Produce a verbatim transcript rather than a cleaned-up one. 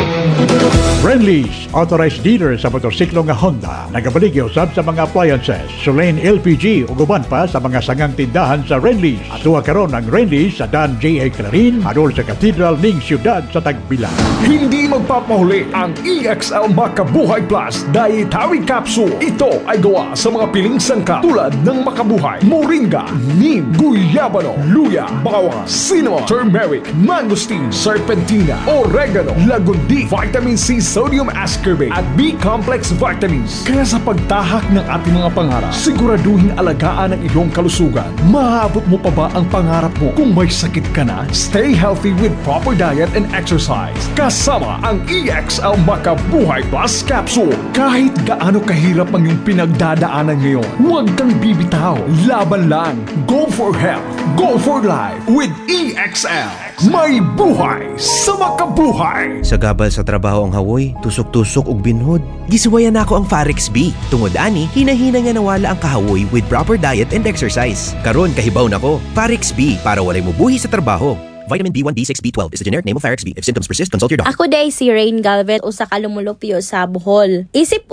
Renlease, authorized dealer sa motorsiklo nga Honda. Nagabaligya usab sa mga appliances, Sulain L P G ug uban pa sa mga sangang tindahan sa Renlease. Atuwa karon ang Renlease sa Dan J A Clarin, adol sa Cathedral ning siyudad sa Tagbilaran. Hindi magpapahuli ang E X L Makabuhay Plus Dietary Capsule. Ito ay gawa sa mga piling sangkap tulad ng Makabuhay, Moringa, Neem, Guyabano, Luya, Bawang, Cinnamon, Turmeric, Mangosteen, Serpentina, Oregano, Lagundi, Vitamin C, Sodium Ascorbate at B-complex vitamins. Kaya sa pagtahak ng ating mga pangarap, siguraduhin alagaan ang iyong kalusugan. Maabot mo pa ba ang pangarap mo? Kung may sakit ka na, stay healthy with proper diet and exercise. Kasama ang E X L Makabuhay Plus Capsule. Kahit gaano kahirap ang iyong pinagdadaanan ngayon, huwag kang bibitaw. Laban lang. Go for health. Go for life with E X L. May buhay sa makabuhay. Sa gabal sa trabaho ang hawoy, tusok-tusok ug binhod. Gisuwayan nako ang Farex B. Tungod ani, hinahina nga nawala ang kahawoy with proper diet and exercise. Karon kahibaw nako, Farex B para walay mubuhi sa trabaho. Vitamin B one, B six, B twelve is the generic name of Farex B. If symptoms persist, consult your doctor. Ako day si Rain Galvez, usa ka lumulupyo sa Bohol. Isip